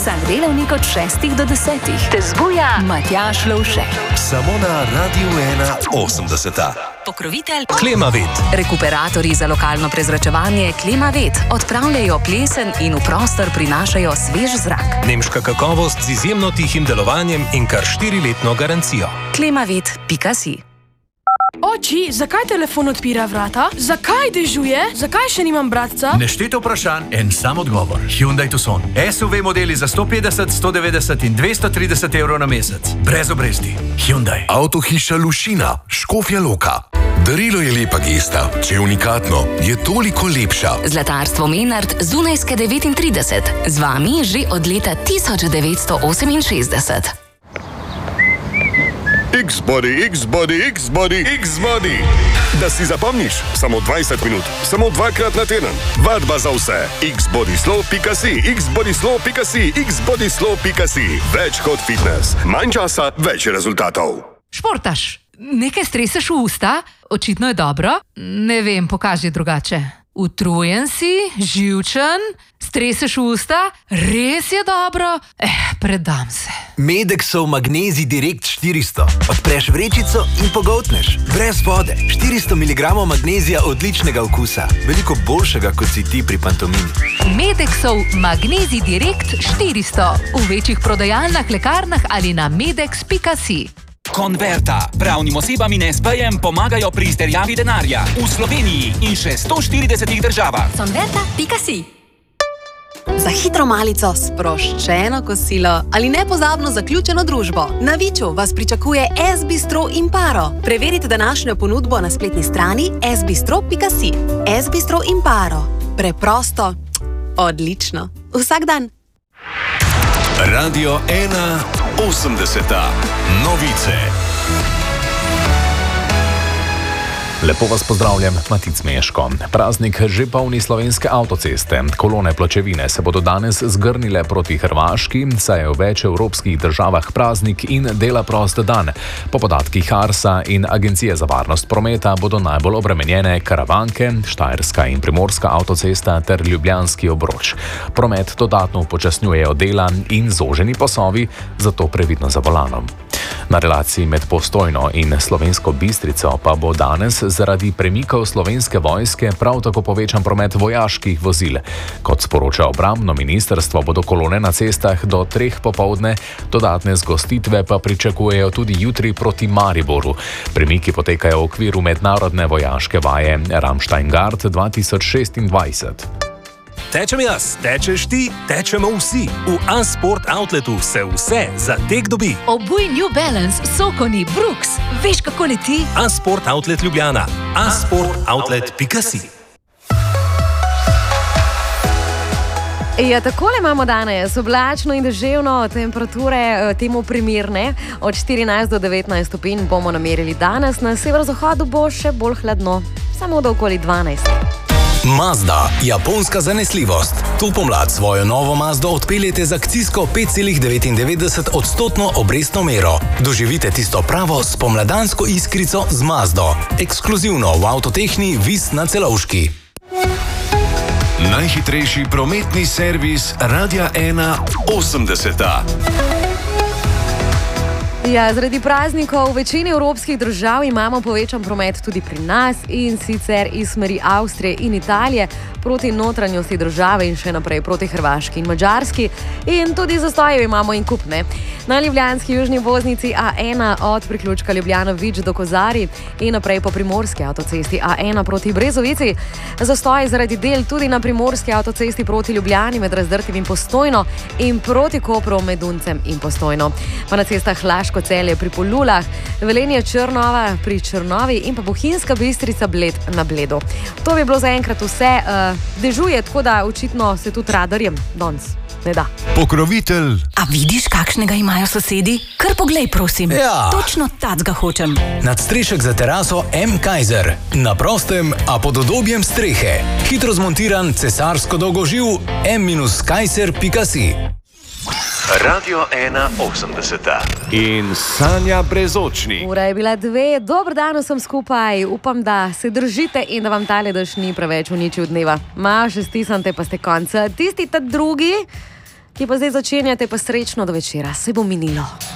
Vsak delavnik od 6 do 10 te zbuja Matjaž Lovšek. Samo na Radiu 81. Pokrovitelj Klimavet. Rekuperatorji za lokalno prezračevanje Klimavet odpravljajo plesen in v prostor prinašajo svež zrak. Nemška kakovost z izjemno tihim delovanjem in kar 4-letno garancijo. Klimavet.si. Oči, zakaj telefon odpira vrata? Zakaj dežuje? Zakaj še nimam bratca? Nešteto vprašanj, en sam odgovor. Hyundai Tucson. SUV modeli za 150, 190 in 230 evrov na mesec. Brez obresti. Hyundai. Avtohiša Lušina, Škofja Loka. Darilo je lepa gesta. Če je unikatno, je toliko lepša. Zlatarstvo Menard Zunajske 39. Z vami že od leta 1968. X-Body, X-Body, X-Body, X-Body. Da si zapomniš, samo 20 minut, samo 2-krat na teden. Vadba za vse. Xbodyslow.si, Xbodyslow.si, Xbodyslow.si. Več kot fitness. Manj časa, več rezultatov. Športaš, nekaj streseš v usta? Očitno je dobro. Ne vem, pokaži drugače. Utrujen si, živčen, streseš v usta? Res je dobro? Predam se. Medexov Magnezij Direkt 400. Odpreš vrečico in pogoltneš. Brez vode. 400 mg magnezija odličnega okusa. Veliko boljšega, kot si ti pri pantomimi. Medexov Magnezij Direkt 400. V večjih prodajalnah, lekarnah ali na medex.si. Konverta. Pravnim osebam in SP-jem pomagajo pri izterjavi denarja. V Sloveniji in še 140 državah. Konverta.si. Za hitro malico, sproščeno kosilo ali nepozabno zaključeno družbo. Na Viču vas pričakuje S-Bistro Imparo. Preverite današnjo ponudbo na spletni strani sbistro.si. S-Bistro Imparo. Preprosto, odlično. Vsak dan. Radio 81. Novice. Lepo vas pozdravljam, Matic Meško. Praznik že polni slovenske avtoceste. Kolone pločevine se bodo danes zgrnile proti Hrvaški, saj je v več evropskih državah praznik in dela prost dan. Po podatkih Arsa in Agencije za varnost prometa bodo najbolj obremenjene Karavanke, Štajerska in Primorska avtocesta ter Ljubljanski obroč. Promet dodatno upočasnjujejo dela in zoženi pasovi, zato previdno za volanom. Na relaciji med Postojno in Slovensko Bistrico pa bo danes zaradi premikov Slovenske vojske prav tako povečan promet vojaških vozil. Kot sporoča obrambno ministrstvo, bodo kolone na cestah do 3 popoldne, dodatne zgostitve pa pričakujejo tudi jutri proti Mariboru. Premiki potekajo v okviru mednarodne vojaške vaje Ramstein Guard 2026. Tečem jaz, tečeš ti, tečemo vsi. V A-Sport Outletu se vse za tek dobi. Obuj New Balance, Sokoni, Brooks. Veš, kako leti? A-Sport Outlet Ljubljana. A-sportoutlet.si. Ja, takole imamo danes, oblačno in deževno, temperature temu primerne. Od 14 do 19 stopinj bomo namerili danes, na severozahodu bo še bolj hladno, samo do okoli 12. Mazda, japonska zanesljivost. To pomlad svojo novo Mazdo odpeljete z akcijsko 5,99% obrestno mero. Doživite tisto pravo spomladansko iskrico z Mazdo. Ekskluzivno v Avtotehni Vis na Celovški. Najhitrejši prometni servis Radia 81. Ja, zaradi praznikov v večini evropskih držav imamo povečan promet tudi pri nas, in sicer iz smeri Avstrije in Italije proti notranjosti države in še naprej proti Hrvaški in Madžarski. In tudi zastojev imamo in kup, ne. Na ljubljanski južni voznici A1 od priključka Ljubljana-Vič do Kozarij in naprej po primorski avtocesti A1 proti Brezovici. Zastoj zaradi del tudi na primorski avtocesti proti Ljubljani med Razdrtim in Postojno in proti Kopru med Duncem in Postojno. Pa na cestah Laško-Celje pri Polulah, Velenje-Črnova pri Črnovi in pa Bohinjska Bistrica Bled na Bledu. To bi bilo zaenkrat vse. Dežuje, tako da očitno se tudi radarjem danes ne da. Pokrovitelj. A vidiš, kakšnega imajo sosedi? Kar poglej, prosim. Ja. Točno tacga hočem. Nadstrešek za teraso M. Kaiser. Na prostem, a pod udobjem strehe. Hitro zmontiran cesarsko dolgoživ m-kaiser.si. Radio 81. In Sanja Brezočnik. Ura je bila 2, dober dan vsem skupaj, upam, da se držite in da vam tale dež ni preveč uničil dneva. Malo še stisnite, pa ste konca. Tisti ta drugi, ki pa zdaj začenjate, pa srečno do večera. Se bo minilo.